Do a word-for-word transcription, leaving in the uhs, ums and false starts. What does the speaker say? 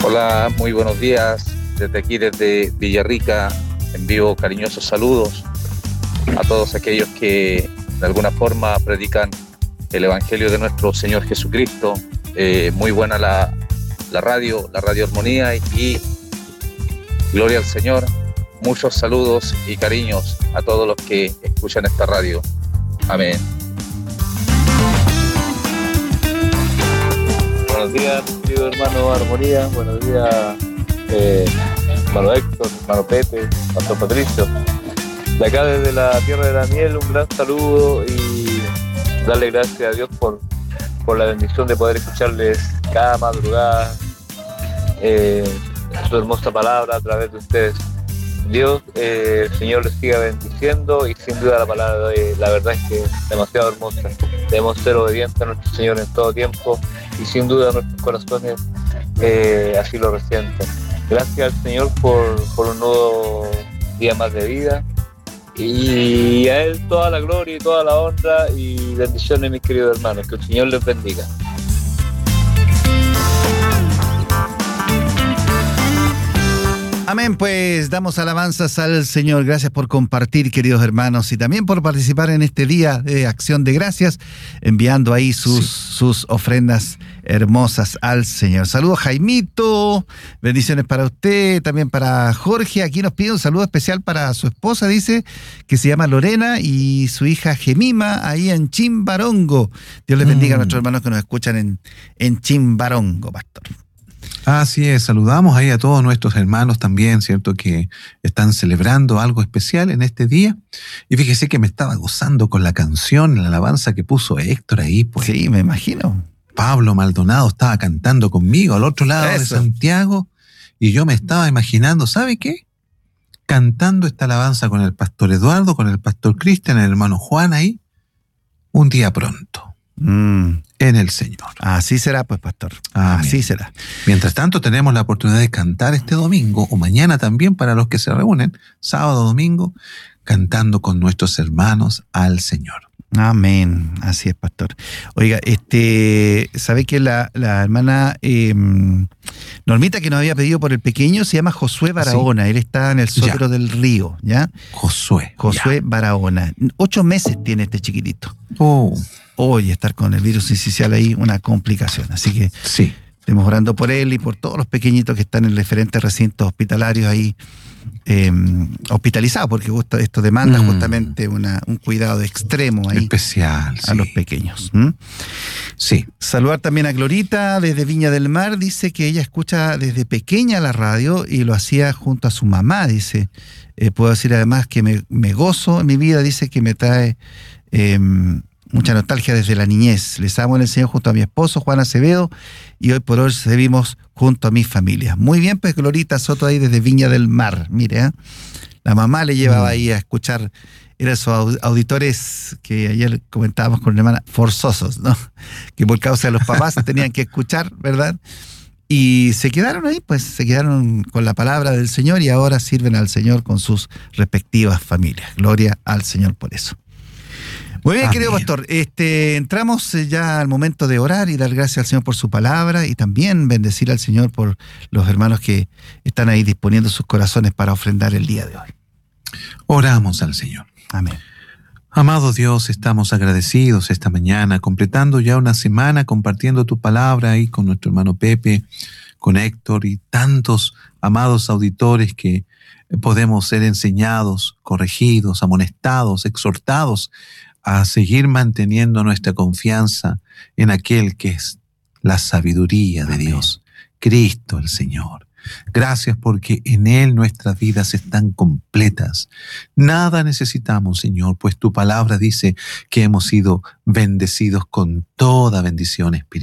Hola, muy buenos días. Desde aquí, desde Villarrica, envío cariñosos saludos a todos aquellos que de alguna forma predican el Evangelio de nuestro Señor Jesucristo. Eh, muy buena la, la radio, la Radio Armonía, y, y gloria al Señor. Muchos saludos y cariños a todos los que escuchan esta radio. Amén. Buenos días, querido hermano Armonía. Buenos días, eh, hermano Héctor, hermano Pepe, pastor Patricio. De acá desde la tierra de la miel, un gran saludo y darle gracias a Dios por, por la bendición de poder escucharles cada madrugada eh, su hermosa palabra a través de ustedes. Dios, eh, el Señor les siga bendiciendo, y sin duda la palabra, eh, la verdad es que es demasiado hermosa. Debemos ser obedientes a nuestro Señor en todo tiempo, y sin duda nuestros corazones eh, así lo resienten. Gracias al Señor por, por un nuevo día más de vida, y a Él toda la gloria y toda la honra y bendiciones, mis queridos hermanos. Que el Señor les bendiga. Amén, pues damos alabanzas al Señor. Gracias por compartir, queridos hermanos, y también por participar en este día de Acción de Gracias, enviando ahí sus, sí. sus ofrendas hermosas al Señor. Saludos, Jaimito, bendiciones para usted, también para Jorge. Aquí nos pide un saludo especial para su esposa, dice, que se llama Lorena, y su hija Gemima, ahí en Chimbarongo. Dios les bendiga mm. a nuestros hermanos que nos escuchan en, en Chimbarongo, pastor. Así es, saludamos ahí a todos nuestros hermanos también, ¿cierto?, que están celebrando algo especial en este día. Y fíjese que me estaba gozando con la canción, la alabanza que puso Héctor ahí, pues. Sí, me imagino. Pablo Maldonado estaba cantando conmigo al otro lado Eso. de Santiago, y yo me estaba imaginando, ¿sabe qué? Cantando esta alabanza con el pastor Eduardo, con el pastor Cristian, el hermano Juan ahí, un día pronto. Mm. En el Señor. Así será, pues, pastor. Amén. Así será. Mientras tanto, tenemos la oportunidad de cantar este domingo, o mañana también para los que se reúnen, sábado, domingo, cantando con nuestros hermanos al Señor. Amén. Así es, pastor. Oiga, este, ¿sabe que la, la hermana eh, Normita, que nos había pedido por el pequeño, se llama Josué Barahona? Sí. Él está en el Sotero del Río, ¿ya? Josué. Josué ya. Barahona. Ocho meses tiene este chiquitito. Oh. Hoy estar con el virus incisional ahí, una complicación. Así que sí. estemos orando por él y por todos los pequeñitos que están en diferentes recintos hospitalarios ahí eh, hospitalizados, porque esto demanda mm. justamente una, un cuidado extremo ahí. Especial, a sí. los pequeños. ¿Mm? Sí. Saludar también a Glorita desde Viña del Mar. Dice que ella escucha desde pequeña la radio y lo hacía junto a su mamá, dice. Eh, puedo decir además que me, me gozo en mi vida, dice que me trae... Eh, mucha nostalgia desde la niñez. Les amo en el Señor junto a mi esposo, Juan Acevedo, y hoy por hoy servimos junto a mi familia. Muy bien, pues Glorita Soto ahí desde Viña del Mar. Mire, ¿eh? La mamá le llevaba mm. ahí a escuchar, eran esos auditores que ayer comentábamos con la hermana, forzosos, ¿no? Que por causa de los papás tenían que escuchar, ¿verdad? Y se quedaron ahí, pues se quedaron con la palabra del Señor y ahora sirven al Señor con sus respectivas familias. Gloria al Señor por eso. Muy bien, Amén. Querido pastor, este, entramos ya al momento de orar y dar gracias al Señor por su palabra, y también bendecir al Señor por los hermanos que están ahí disponiendo sus corazones para ofrendar el día de hoy. Oramos al Señor. Amén. Amado Dios, estamos agradecidos esta mañana, completando ya una semana compartiendo tu palabra ahí con nuestro hermano Pepe, con Héctor y tantos amados auditores que podemos ser enseñados, corregidos, amonestados, exhortados a seguir manteniendo nuestra confianza en aquel que es la sabiduría de Amén. Dios, Cristo el Señor. Gracias porque en Él nuestras vidas están completas. Nada necesitamos, Señor, pues tu palabra dice que hemos sido bendecidos con toda bendición espiritual.